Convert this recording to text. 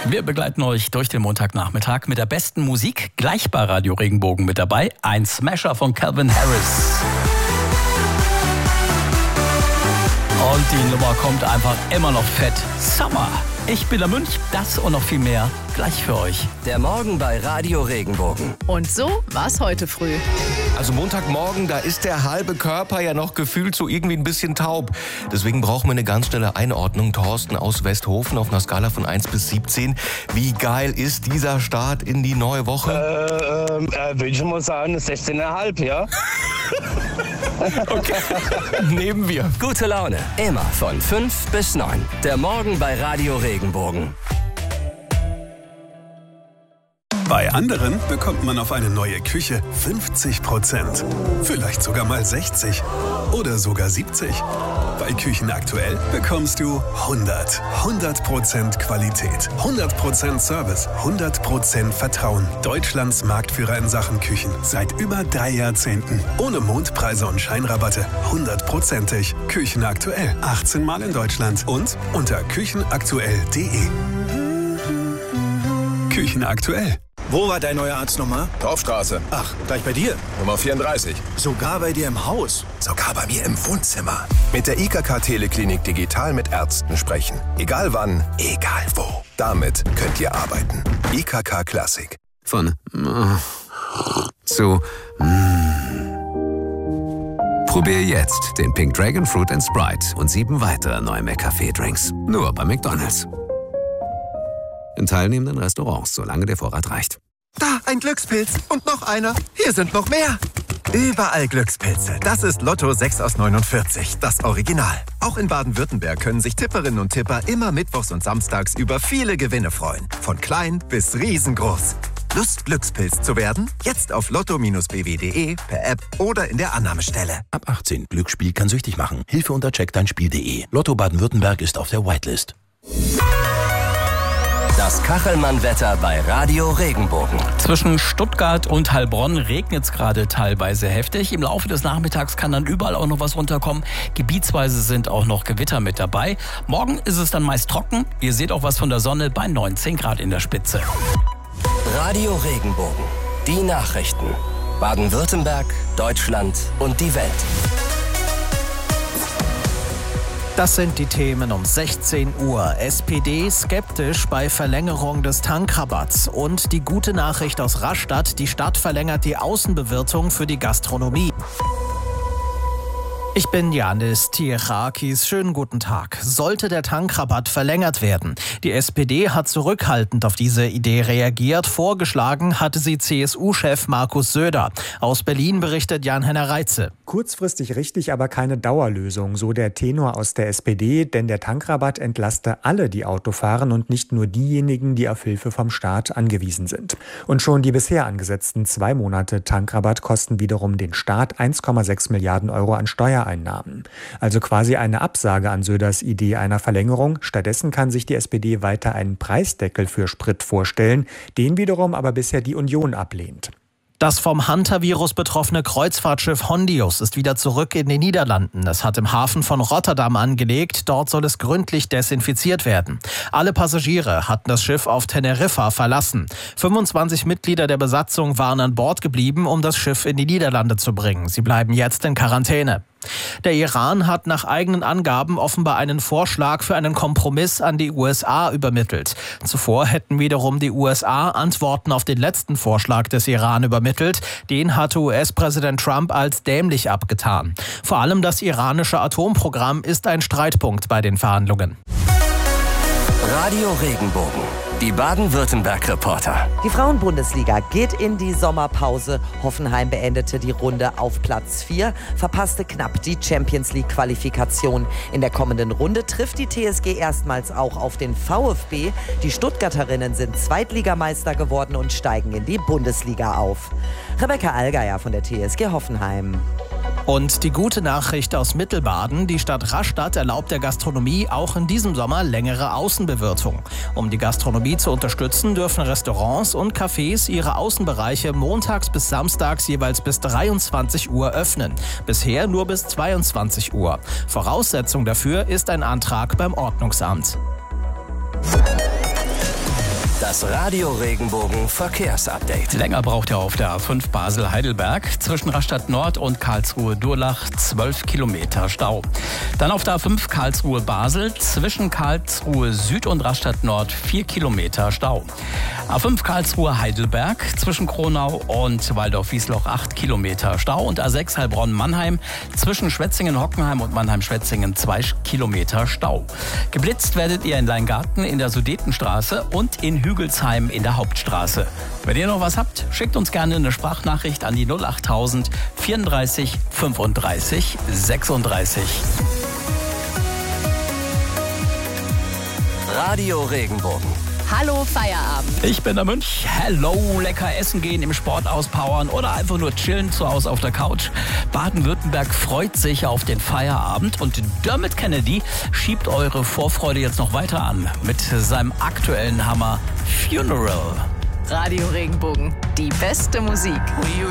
Wir begleiten euch durch den Montagnachmittag mit der besten Musik. Gleich bei Radio Regenbogen mit dabei ein Smasher von Calvin Harris. Und die Nummer kommt einfach immer noch fett. Summer. Ich bin der Münch, das und noch viel mehr gleich für euch. Der Morgen bei Radio Regenbogen. Und so war's heute früh. Also Montagmorgen, da ist der halbe Körper ja noch gefühlt so irgendwie ein bisschen taub. Deswegen brauchen wir eine ganz schnelle Einordnung. Thorsten aus Westhofen auf einer Skala von 1 bis 17. Wie geil ist dieser Start in die neue Woche? Würde ich mal sagen, 16,5, ja? Okay, nehmen wir. Gute Laune, immer von 5 bis 9. Der Morgen bei Radio Regenbogen. Bei anderen bekommt man auf eine neue Küche 50%. Vielleicht sogar mal 60 oder sogar 70. Bei Küchen aktuell bekommst du 100% Qualität, 100% Service, 100% Vertrauen. Deutschlands Marktführer in Sachen Küchen seit über 3 Jahrzehnten. Ohne Mondpreise und Scheinrabatte. 100%ig. Küchen aktuell. 18 Mal in Deutschland und unter küchenaktuell.de. Küchen aktuell. Wo war dein neuer Arzt nochmal? Dorfstraße. Ach, gleich bei dir? Nummer 34. Sogar bei dir im Haus? Sogar bei mir im Wohnzimmer. Mit der IKK Teleklinik digital mit Ärzten sprechen. Egal wann, egal wo. Damit könnt ihr arbeiten. IKK Classic. Von zu Probier jetzt den Pink Dragon Fruit & Sprite und 7 weitere neue McCafé-Drinks. Nur bei McDonald's. In teilnehmenden Restaurants, solange der Vorrat reicht. Da, ein Glückspilz. Und noch einer. Hier sind noch mehr. Überall Glückspilze. Das ist Lotto 6 aus 49, das Original. Auch in Baden-Württemberg können sich Tipperinnen und Tipper immer mittwochs und samstags über viele Gewinne freuen. Von klein bis riesengroß. Lust, Glückspilz zu werden? Jetzt auf lotto-bw.de, per App oder in der Annahmestelle. Ab 18. Glücksspiel kann süchtig machen. Hilfe unter checkdeinspiel.de. Lotto Baden-Württemberg ist auf der Whitelist. Das Kachelmann-Wetter bei Radio Regenbogen. Zwischen Stuttgart und Heilbronn regnet es gerade teilweise heftig. Im Laufe des Nachmittags kann dann überall auch noch was runterkommen. Gebietsweise sind auch noch Gewitter mit dabei. Morgen ist es dann meist trocken. Ihr seht auch was von der Sonne bei 19 Grad in der Spitze. Radio Regenbogen. Die Nachrichten. Baden-Württemberg, Deutschland und die Welt. Das sind die Themen um 16 Uhr. SPD skeptisch bei Verlängerung des Tankrabatts. Und die gute Nachricht aus Rastatt, die Stadt verlängert die Außenbewirtung für die Gastronomie. Ich bin Janis Tiechakis. Schönen guten Tag. Sollte der Tankrabatt verlängert werden? Die SPD hat zurückhaltend auf diese Idee reagiert. Vorgeschlagen hatte sie CSU-Chef Markus Söder. Aus Berlin berichtet Jan-Henner Reitze. Kurzfristig richtig, aber keine Dauerlösung, so der Tenor aus der SPD. Denn der Tankrabatt entlaste alle, die Auto fahren und nicht nur diejenigen, die auf Hilfe vom Staat angewiesen sind. Und schon die bisher angesetzten 2 Monate Tankrabatt kosten wiederum den Staat 1,6 Milliarden Euro an Steuereinnahmen. Also quasi eine Absage an Söders Idee einer Verlängerung. Stattdessen kann sich die SPD weiter einen Preisdeckel für Sprit vorstellen, den wiederum aber bisher die Union ablehnt. Das vom Hantavirus betroffene Kreuzfahrtschiff Hondius ist wieder zurück in den Niederlanden. Es hat im Hafen von Rotterdam angelegt. Dort soll es gründlich desinfiziert werden. Alle Passagiere hatten das Schiff auf Teneriffa verlassen. 25 Mitglieder der Besatzung waren an Bord geblieben, um das Schiff in die Niederlande zu bringen. Sie bleiben jetzt in Quarantäne. Der Iran hat nach eigenen Angaben offenbar einen Vorschlag für einen Kompromiss an die USA übermittelt. Zuvor hätten wiederum die USA Antworten auf den letzten Vorschlag des Iran übermittelt. Den hatte US-Präsident Trump als dämlich abgetan. Vor allem das iranische Atomprogramm ist ein Streitpunkt bei den Verhandlungen. Radio Regenbogen. Die Baden-Württemberg-Reporter. Die Frauenbundesliga geht in die Sommerpause. Hoffenheim beendete die Runde auf Platz 4, verpasste knapp die Champions-League-Qualifikation. In der kommenden Runde trifft die TSG erstmals auch auf den VfB. Die Stuttgarterinnen sind Zweitligameister geworden und steigen in die Bundesliga auf. Rebecca Allgeier von der TSG Hoffenheim. Und die gute Nachricht aus Mittelbaden: Die Stadt Rastatt erlaubt der Gastronomie auch in diesem Sommer längere Außenbewirtung. Um die Gastronomie zu unterstützen, dürfen Restaurants und Cafés ihre Außenbereiche montags bis samstags jeweils bis 23 Uhr öffnen. Bisher nur bis 22 Uhr. Voraussetzung dafür ist ein Antrag beim Ordnungsamt. Das Radio Regenbogen Verkehrsupdate. Länger braucht ihr auf der A5 Basel-Heidelberg. Zwischen Rastatt Nord und Karlsruhe-Durlach 12 Kilometer Stau. Dann auf der A5 Karlsruhe-Basel. Zwischen Karlsruhe Süd und Rastatt Nord 4 Kilometer Stau. A5 Karlsruhe-Heidelberg. Zwischen Kronau und Waldorf-Wiesloch 8 Kilometer Stau. Und A6 Heilbronn-Mannheim. Zwischen Schwetzingen-Hockenheim und Mannheim-Schwetzingen 2 Kilometer Stau. Geblitzt werdet ihr in Leingarten in der Sudetenstraße und in Hügelsheim in der Hauptstraße. Wenn ihr noch was habt, schickt uns gerne eine Sprachnachricht an die 08000 34 35 36. Radio Regenbogen. Hallo Feierabend. Ich bin der Münch. Hello, lecker essen gehen, im Sport auspowern oder einfach nur chillen zu Hause auf der Couch. Baden-Württemberg freut sich auf den Feierabend und Dermot Kennedy schiebt eure Vorfreude jetzt noch weiter an mit seinem aktuellen Hammer Funeral. Radio Regenbogen, die beste Musik.